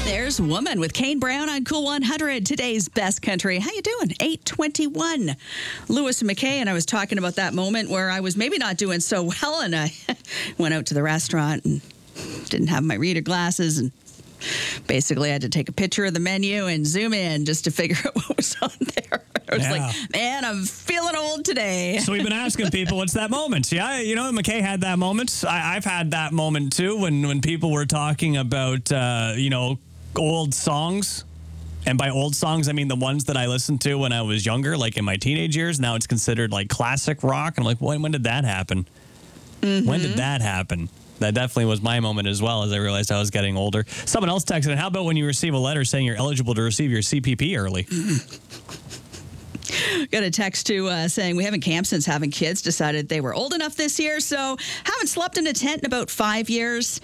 There's Woman with Kane Brown on Cool 100, today's best country. How you doing? 8:21. Lewis and McKay and I was talking about that moment where I was maybe not doing so well, and I went out to the restaurant and didn't have my reader glasses, and basically I had to take a picture of the menu and zoom in just to figure out what was on there. I was like, man, I'm feeling old today. So we've been asking people, what's that moment? Yeah, you know, McKay had that moment. I've had that moment too when people were talking about, old songs. And by old songs, I mean the ones that I listened to when I was younger, like in my teenage years. Now it's considered like classic rock. And I'm like, when did that happen? Mm-hmm. When did that happen? That definitely was my moment as well, as I realized I was getting older. Someone else texted, how about when you receive a letter saying you're eligible to receive your CPP early? Got a text too saying we haven't camped since having kids. Decided they were old enough this year, so haven't slept in a tent in about 5 years.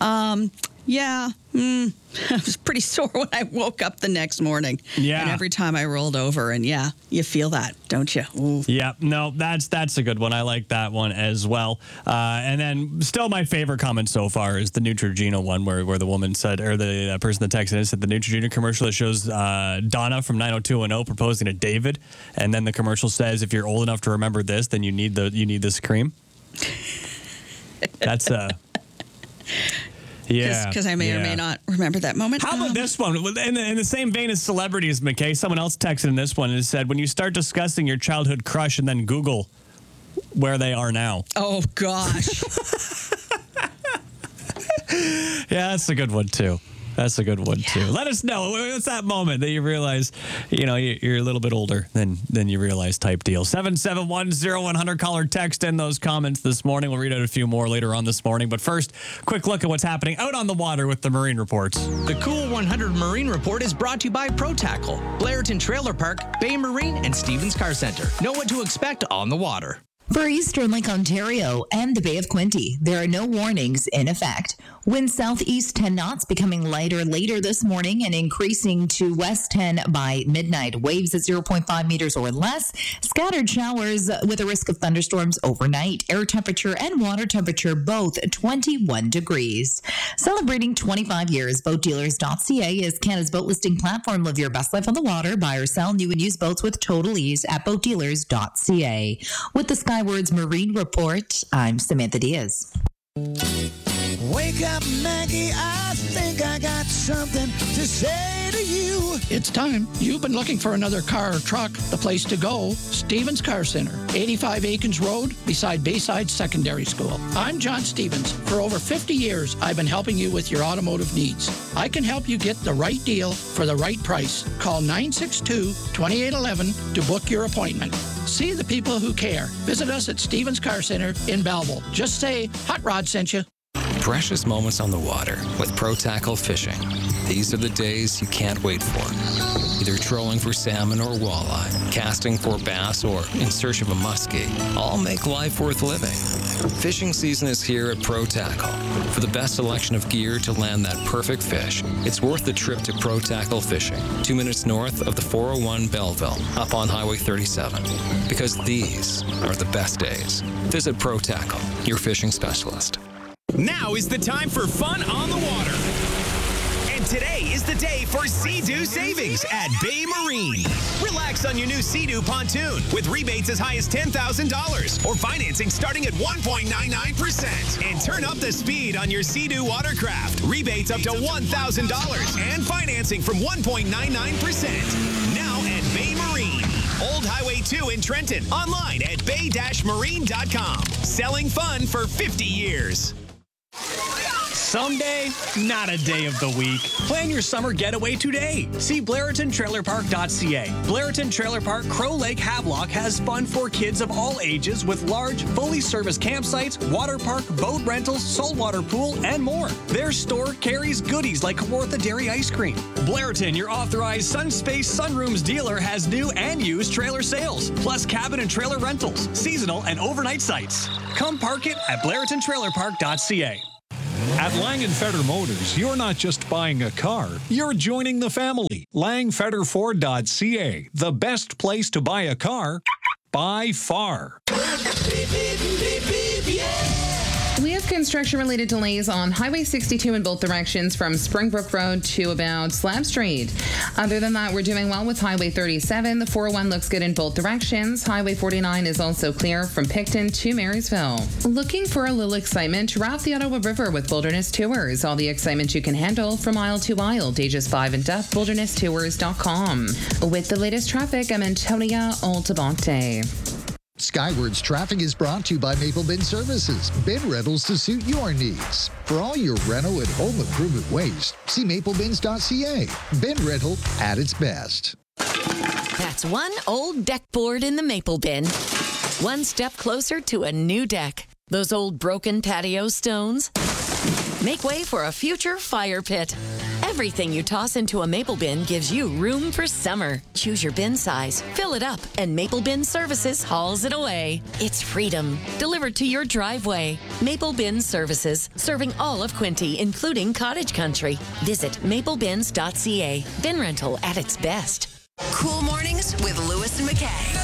I was pretty sore when I woke up the next morning. Yeah. And every time I rolled over, and yeah, you feel that, don't you? Ooh. Yeah, no, that's a good one. I like that one as well. And then still my favorite comment so far is the Neutrogena one where the woman said, or the person that texted in said the Neutrogena commercial that shows Donna from 90210 proposing to David. And then the commercial says, if you're old enough to remember this, then you need this cream. That's yeah. Because I may or may not remember that moment. How about this one? In the same vein as celebrities, McKay, someone else texted in this one and said, when you start discussing your childhood crush and then Google where they are now. Oh, gosh. Yeah, that's a good one, too. That's a good one, too. Let us know. What's that moment that you realize, you're a little bit older than you realize type deal? 7710100, caller text in those comments this morning. We'll read out a few more later on this morning. But first, quick look at what's happening out on the water with the Marine Reports. The Cool 100 Marine Report is brought to you by Pro Tackle, Blairton Trailer Park, Bay Marine, and Stevens Car Center. Know what to expect on the water. For Eastern Lake Ontario and the Bay of Quinte, there are no warnings in effect. Wind southeast 10 knots, becoming lighter later this morning and increasing to west 10 by midnight. Waves at 0.5 meters or less. Scattered showers with a risk of thunderstorms overnight. Air temperature and water temperature both 21 degrees. Celebrating 25 years, BoatDealers.ca is Canada's boat listing platform. Live your best life on the water. Buy or sell new and used boats with total ease at BoatDealers.ca. With the Skywards Marine Report, I'm Samantha Diaz. Wake up, Maggie, I think I got something to say to you. It's time. You've been looking for another car or truck. The place to go, Stevens Car Center, 85 Aikens Road, beside Bayside Secondary School. I'm John Stevens. For over 50 years, I've been helping you with your automotive needs. I can help you get the right deal for the right price. Call 962-2811 to book your appointment. See the people who care. Visit us at Stevens Car Center in Belleville. Just say, Hot Rod sent you. Precious moments on the water with Pro Tackle Fishing. These are the days you can't wait for. Either trolling for salmon or walleye, casting for bass, or in search of a muskie. All make life worth living. Fishing season is here at Pro Tackle. For the best selection of gear to land that perfect fish, it's worth the trip to Pro Tackle Fishing, 2 minutes north of the 401 Belleville, up on Highway 37. Because these are the best days. Visit Pro Tackle, your fishing specialist. Now is the time for fun on the water. And today is the day for Sea-Doo savings at Bay Marine. Relax on your new Sea-Doo pontoon with rebates as high as $10,000 or financing starting at 1.99%. And turn up the speed on your Sea-Doo watercraft. Rebates up to $1,000 and financing from 1.99%. Now at Bay Marine. Old Highway 2 in Trenton. Online at bay-marine.com. Selling fun for 50 years. Someday, not a day of the week. Plan your summer getaway today. See BlairtonTrailerPark.ca. Blairton Trailer Park Crow Lake Havelock has fun for kids of all ages with large, fully serviced campsites, water park, boat rentals, saltwater pool, and more. Their store carries goodies like Kawartha Dairy Ice Cream. Blairton, your authorized Sunspace Sunrooms dealer, has new and used trailer sales, plus cabin and trailer rentals, seasonal and overnight sites. Come park it at BlairtonTrailerPark.ca. At Lang & Feder Motors, you're not just buying a car, you're joining the family. LangFederFord.ca, the best place to buy a car by far. We of construction-related delays on Highway 62 in both directions from Springbrook Road to about Slab Street. Other than that, we're doing well with Highway 37. The 401 looks good in both directions. Highway 49 is also clear from Picton to Marysville. Looking for a little excitement? Raft the Ottawa River with Wilderness Tours. All the excitement you can handle from aisle to aisle. Ages 5 and up, wildernesstours.com. With the latest traffic, I'm Antonia Altabonte. Skywards Traffic is brought to you by Maple Bin Services. Bin rentals to suit your needs. For all your rental and home improvement waste, see maplebins.ca. Bin rental at its best. That's one old deck board in the Maple Bin. One step closer to a new deck. Those old broken patio stones make way for a future fire pit. Everything you toss into a Maple Bin gives you room for summer. Choose your bin size, fill it up, and Maple Bin Services hauls it away. It's freedom, delivered to your driveway. Maple Bin Services, serving all of Quinte, including cottage country. Visit maplebins.ca. Bin rental at its best. Cool Mornings with Lewis and McKay.